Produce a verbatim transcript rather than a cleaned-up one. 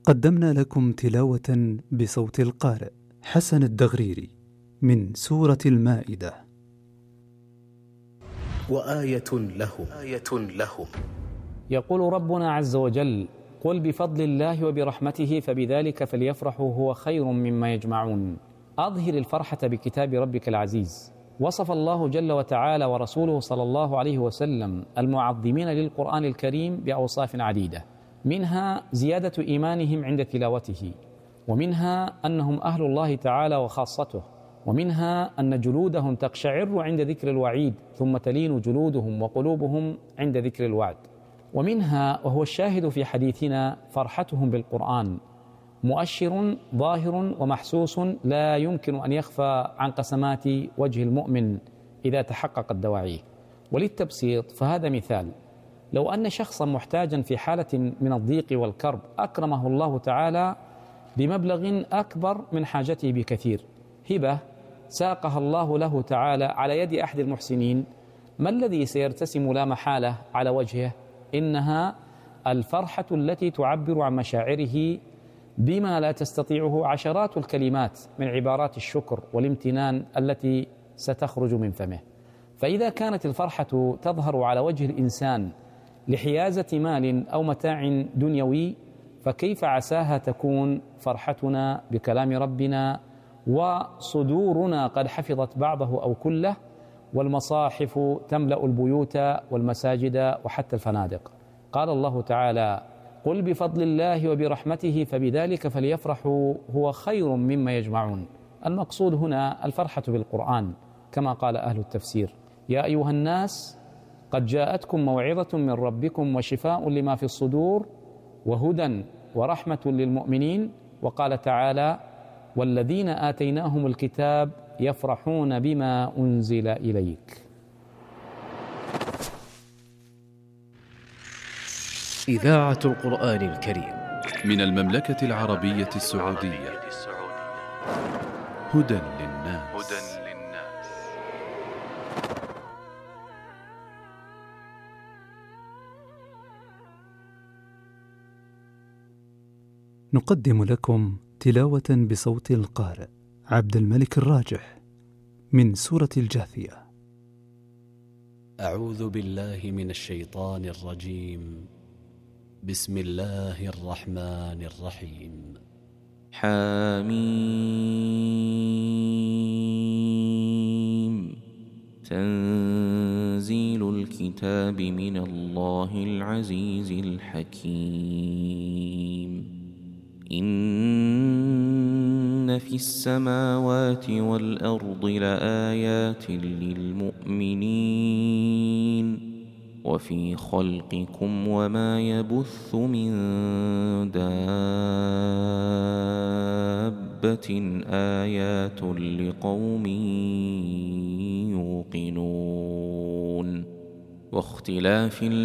قدمنا لكم تلاوة بصوت القارئ حسن الدغريري من سورة المائدة. وآية لهم آية لهم يقول ربنا عز وجل: قل بفضل الله وبرحمته فبذلك فليفرحوا هو خير مما يجمعون. أظهر الفرحة بكتاب ربك العزيز. وصف الله جل وتعالى ورسوله صلى الله عليه وسلم المعظمين للقرآن الكريم بأوصاف عديدة، منها زيادة إيمانهم عند تلاوته، ومنها أنهم أهل الله تعالى وخاصته، ومنها أن جلودهم تقشعر عند ذكر الوعيد ثم تلين جلودهم وقلوبهم عند ذكر الوعد، ومنها وهو الشاهد في حديثنا فرحتهم بالقرآن، مؤشر ظاهر ومحسوس لا يمكن أن يخفى عن قسمات وجه المؤمن إذا تحققت دواعيه. وللتبسيط فهذا مثال: لو أن شخصا محتاجا في حالة من الضيق والكرب أكرمه الله تعالى بمبلغ أكبر من حاجته بكثير، هبة ساقها الله له تعالى على يد أحد المحسنين، ما الذي سيرتسم لا محالة على وجهه؟ إنها الفرحة التي تعبر عن مشاعره بما لا تستطيعه عشرات الكلمات من عبارات الشكر والامتنان التي ستخرج من فمه. فإذا كانت الفرحة تظهر على وجه الإنسان لحيازة مال أو متاع دنيوي، فكيف عساها تكون فرحتنا بكلام ربنا وصدورنا قد حفظت بعضه أو كله، والمصاحف تملأ البيوت والمساجد وحتى الفنادق. قال الله تعالى: قل بفضل الله وبرحمته فبذلك فليفرحوا هو خير مما يجمعون. المقصود هنا الفرحة بالقرآن، كما قال أهل التفسير: يا أيها الناس قد جاءتكم موعظة من ربكم وشفاء لما في الصدور وهدى ورحمة للمؤمنين. وقال تعالى: والذين آتيناهم الكتاب يفرحون بما أنزل إليك. إذاعة القرآن الكريم من المملكة العربية السعودية. هدى للناس. نقدم لكم تلاوة بصوت القارئ عبد الملك الراجح من سورة الجاثية. أعوذ بالله من الشيطان الرجيم. بسم الله الرحمن الرحيم. حاميم. تنزيل الكتاب من الله العزيز الحكيم. إن في السماوات والأرض لآيات للمؤمنين وفي خلقكم وما يبث من دابة آيات لقوم يوقنون. واختلاف